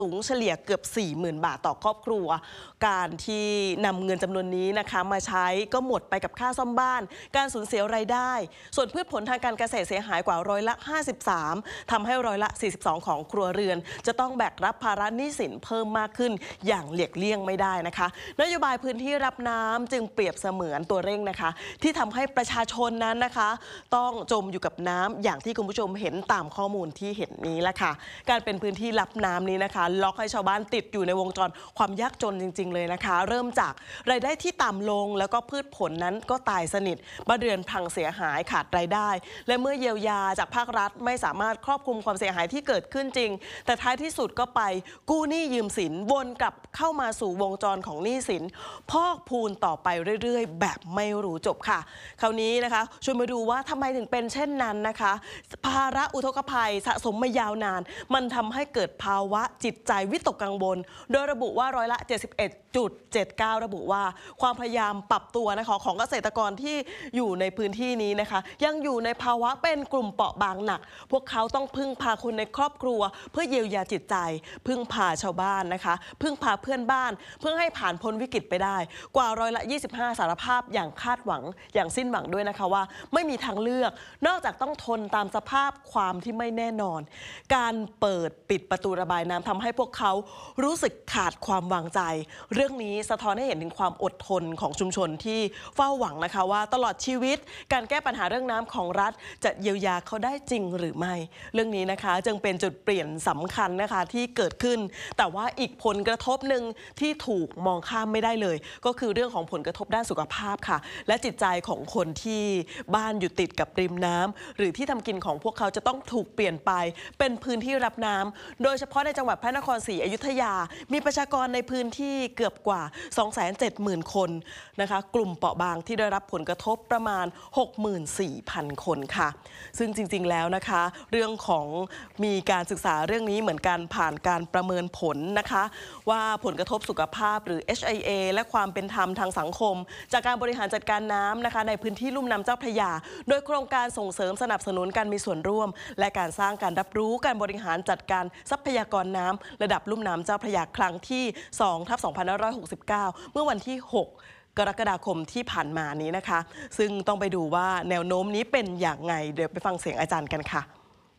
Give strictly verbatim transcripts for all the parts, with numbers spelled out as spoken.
สูงเฉลี่ยเกือบ สี่หมื่น บาทต่อครอบครัวการที่นำเงินจำนวนนี้นะคะมาใช้ก็หมดไปกับค่าซ่อมบ้านการสูญเสียรายได้ส่วนพืชผลทางการเกษตรเสียหายกว่าร้อยละห้าสิบสามทำให้ร้อยละสี่สิบสองของครัวเรือนจะต้องแบกรับภาระหนี้สินเพิ่มมากขึ้นอย่างเลียกเลี่ยงไม่ได้นะคะนโยบายพื้นที่รับน้ำจึงเปรียบเสมือนตัวเร่งนะคะที่ทำให้ประชาชนนั้นนะคะต้องจมอยู่กับน้ำอย่างที่คุณผู้ชมเห็นตามข้อมูลที่เห็นนี้แหละค่ะการเป็นพื้นที่รับน้ำนี้นะคะล็อกให้ชาวบ้านติดอยู่ในวงจรความยากจนจริงๆเลยนะคะเริ่มจากรายได้ที่ต่ำลงแล้วก็พืชผลนั้นก็ตายสนิทบ้านเรือนพังเสียหายขาดรายได้และเมื่อเยียวยาจากภาครัฐไม่สามารถครอบคลุมความเสียหายที่เกิดขึ้นจริงแต่ท้ายที่สุดก็ไปกู้หนี้ยืมสินวนกลับเข้ามาสู่วงจรของหนี้สินพอกพูนต่อไปเรื่อยๆแบบไม่รู้จบค่ะคราวนี้นะคะชวนมาดูว่าทำไมถึงเป็นเช่นนั้นนะคะภาระอุทกภัยสะสมมายาวนานมันทำให้เกิดภาวะจิตใจวิตกกังวลโดยระบุว่าร้อยละ เจ็ดสิบเอ็ดจุดเจ็ดเก้า ระบุว่าความพยายามปรับตัวนะคะของเกษตรกรที่อยู่ในพื้นที่นี้นะคะยังอยู่ในภาวะเป็นกลุ่มเปราะบางหนักพวกเขาต้องพึ่งพาคนในครอบครัวเพื่อเยียวยาจิตใจพึ่งพาชาวบ้านนะคะพึ่งพาเพื่อนบ้านเพื่อให้ผ่านพ้นวิกฤตไปได้กว่าร้อยละยี่สิบห้าสารภาพอย่างคาดหวังอย่างสิ้นหวังด้วยนะคะว่าไม่มีทางเลือกนอกจากต้องทนตามสภาพความที่ไม่แน่นอนการเปิดปิดประตูระบายน้ำทำให้พวกเขารู้สึกขาดความวางใจเรื่องนี้สะท้อนให้เห็นถึงความอดทนของชุมชนที่เฝ้าหวังนะคะว่าตลอดชีวิตการแก้ปัญหาเรื่องน้ำของรัฐจะเยียวยาเขาได้จริงหรือไม่เรื่องนี้นะคะจึงเป็นจุดเปลี่ยนสำคัญนะคะที่เกิดขึ้นแต่ว่าอีกผลกระทบหนึ่งที่ถูกมองข้ามไม่ได้เลยก็คือเรื่องของผลกระทบด้านสุขภาพค่ะและจิตใจของคนที่บ้านอยู่ติดกับริมน้ำหรือที่ทำกินของพวกเขาจะต้องถูกเปลี่ยนไปเป็นพื้นที่รับน้ำโดยเฉพาะในจังหวัดพระนครศรีอยุธยามีประชากรในพื้นที่เกือบกว่า สองแสนเจ็ดหมื่น คนนะคะกลุ่มเปราะบางที่ได้รับผลกระทบประมาณ หกหมื่นสี่พัน คนค่ะซึ่งจริงๆแล้วนะคะเรื่องของมีการศึกษาเรื่องนี้เหมือนกันผ่านการประเมินผลนะคะว่าผลกระทบสุขภาพหรือ เอช ไอ เอ และความเป็นธรรมทางสังคมจากการบริหารจัดการน้ำนะคะในพื้นที่ลุ่มน้ำเจ้าพระยาโดยโครงการส่งเสริมสนับสนุนการมีส่วนร่วมและการสร้างการรับรู้การบริหารจัดการทรัพยากรน้ำระดับลุ่มน้ำเจ้าพระยาครั้งที่ สองทับสองพันห้าร้อยหกสิบเก้า เมื่อวันที่ หก กรกฎาคมที่ผ่านมานี้นะคะซึ่งต้องไปดูว่าแนวโน้มนี้เป็นอย่างไงเดี๋ยวไปฟังเสียงอาจารย์กันค่ะ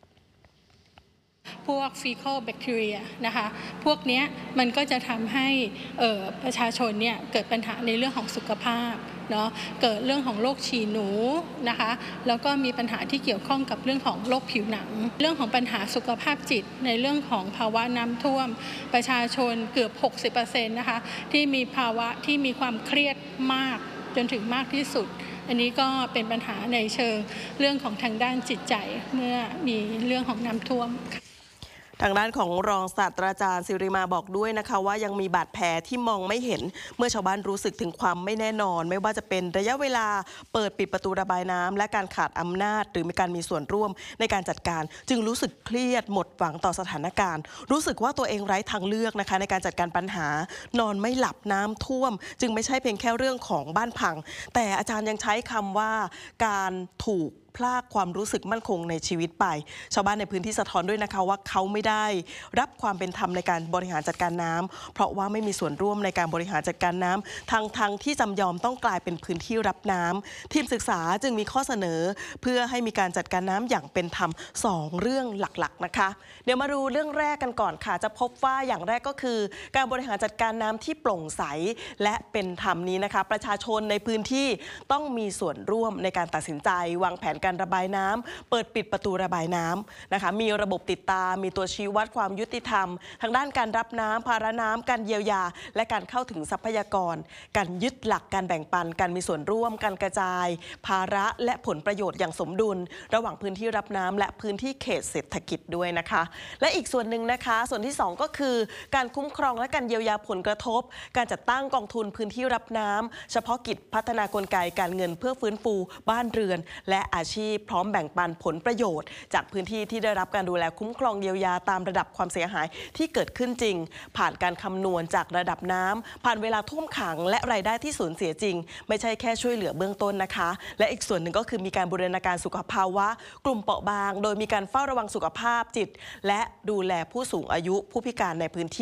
พวก fecal bacteria นะคะพวกนี้มันก็จะทำให้ประชาชนเนี่ยเกิดปัญหาในเรื่องของสุขภาพเนาะเกิดเรื่องของโรคฉี่หนูนะคะแล้วก็มีปัญหาที่เกี่ยวข้องกับเรื่องของโรคผิวหนังเรื่องของปัญหาสุขภาพจิตในเรื่องของภาวะน้ำท่วมประชาชนเกือบ หกสิบเปอร์เซ็นต์ นะคะที่มีภาวะที่มีความเครียดมากจนถึงมากที่สุดอันนี้ก็เป็นปัญหาในเชิงเรื่องของทางด้านจิตใจเมื่อมีเรื่องของน้ำท่วมทางด้านของรองศาสตราจารย์ศิริมาบอกด้วยนะคะว่ายังมีบาดแผลที่มองไม่เห็นเมื่อชาวบ้านรู้สึกถึงความไม่แน่นอนไม่ว่าจะเป็นระยะเวลาเปิดปิดประตูระบายน้ำและการขาดอำนาจหรือมีการมีส่วนร่วมในการจัดการจึงรู้สึกเครียดหมดหวังต่อสถานการณ์รู้สึกว่าตัวเองไร้ทางเลือกนะคะในการจัดการปัญหานอนไม่หลับน้ำท่วมจึงไม่ใช่เพียงแค่เรื่องของบ้านพังแต่อาจารย์ยังใช้คำว่าการถูกพลากความรู้สึกมั่นคงในชีวิตไปชาวบ้านในพื้นที่สะท้อนด้วยนะคะว่าเขาไม่ได้รับความเป็นธรรมในการบริหารจัดการน้ำเพราะว่าไม่มีส่วนร่วมในการบริหารจัดการน้ำทางทางที่จำยอมต้องกลายเป็นพื้นที่รับน้ำทีมศึกษาจึงมีข้อเสนอเพื่อให้มีการจัดการน้ำอย่างเป็นธรรมสองเรื่องหลักๆนะคะเดี๋ยวมาดูเรื่องแรกกันก่อนค่ะจะพบว่าอย่างแรกก็คือการบริหารจัดการน้ำที่โปร่งใสและเป็นธรรมนี้นะคะประชาชนในพื้นที่ต้องมีส่วนร่วมในการตัดสินใจวางแผนการระบายน้ำเปิดปิดประตูระบายน้ำนะคะมีระบบติดตามมีตัวชี้วัดความยุติธรรมทางด้านการรับน้ำภาระน้ำการเยียวยาและการเข้าถึงทรัพยากรการยึดหลักการแบ่งปันการมีส่วนร่วมการกระจายภาระและผลประโยชน์อย่างสมดุลระหว่างพื้นที่รับน้ำและพื้นที่เขตเศรษฐกิจด้วยนะคะและอีกส่วนหนึ่งนะคะส่วนที่สองก็คือการคุ้มครองและการเยียวยาผลกระทบการจัดตั้งกองทุนพื้นที่รับน้ำเฉพาะกิจพัฒนากลไกการเงินเพื่อฟื้นฟูบ้านเรือนและอาชีพพร้อมแบ่งปันผลประโยชน์จากพื้นที่ที่ได้รับการดูแลคุ้มครองเยียวยาตามระดับความเสียหายที่เกิดขึ้นจริงผ่านการคำนวณจากระดับน้ำผ่านเวลาท่วมขังและรายได้ที่สูญเสียจริงไม่ใช่แค่ช่วยเหลือเบื้องต้นนะคะและอีกส่วนหนึ่งก็คือมีการบูรณาการสุขภาวะกลุ่มเปราะบางโดยมีการเฝ้าระวังสุขภาพจิตและดูแลผู้สูงอายุผู้พิการในพื้นที่